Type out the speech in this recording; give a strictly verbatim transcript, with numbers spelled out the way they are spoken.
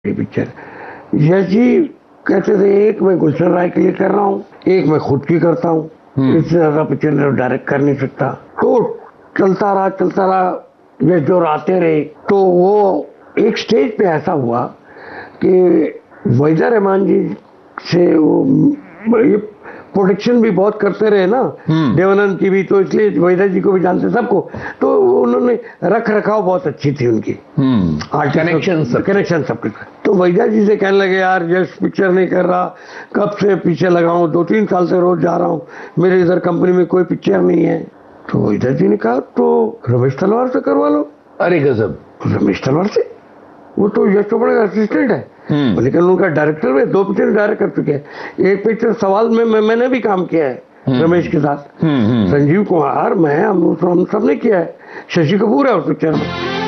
Picture Yash ji कहते थे एक मैं गुलशन राय के लिए कर रहा हूँ, एक मैं खुद की करता हूँ, इससे ज्यादा पिक्चर डायरेक्ट कर नहीं सकता। तो चलता रहा चलता रहा यश जो आते रहे, तो वो एक स्टेज पे ऐसा हुआ कि वहीदा रहमान जी से वो ये प्रोटेक्शन भी बहुत करते रहे ना, देवानंद की भी, तो इसलिए वहीदा जी को भी जानते सबको, तो उन्होंने रख रखाव बहुत अच्छी थी उनकी, कनेक्शन सब कनेक्शन सब कुछ। तो वहीदा जी से कहने लगे यार यश पिक्चर नहीं कर रहा, कब से पीछे लगा हूँ, दो तीन साल से रोज जा रहा हूँ, मेरे इधर कंपनी में कोई पिक्चर नहीं है। तो वहीदा जी ने कहा तो रमेश तलवार से करवा लो। अरे गजब, रमेश तलवार से? वो तो यश चोपड़ा का असिस्टेंट है, लेकिन उनका डायरेक्टर में दो पिक्चर डायरेक्ट कर चुके हैं। एक पिक्चर सवाल में मैं, मैंने भी काम किया है रमेश के साथ, संजीव कुमार, मैं, हम, हम सब ने किया है, शशि कपूर है उस पिक्चर में।